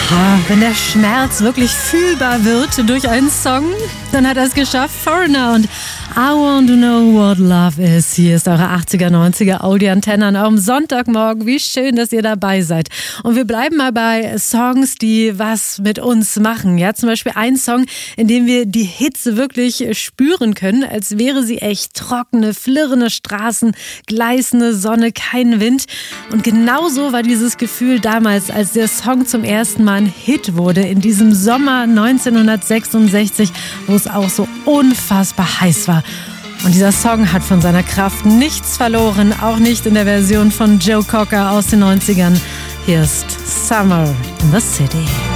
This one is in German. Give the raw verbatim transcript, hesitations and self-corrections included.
Ah, wenn der Schmerz wirklich fühlbar wird durch einen Song, dann hat er es geschafft. Foreigner und I Want to Know What Love Is. Hier ist eure achtziger, neunziger Audi-Antenne an eurem Sonntagmorgen. Wie schön, dass ihr dabei seid. Und wir bleiben mal bei Songs, die was mit uns machen. Ja, zum Beispiel ein Song, in dem wir die Hitze wirklich spüren können, als wäre sie echt. Trockene, flirrende Straßen, gleißende Sonne, kein Wind. Und genauso war dieses Gefühl damals, als der Song zum ersten Mal ein Hit wurde, in diesem Sommer neunzehnhundertsechsundsechzig, wo es auch so unfassbar heiß war. Und dieser Song hat von seiner Kraft nichts verloren, auch nicht in der Version von Joe Cocker aus den neunzigern. Hier ist Summer in the City.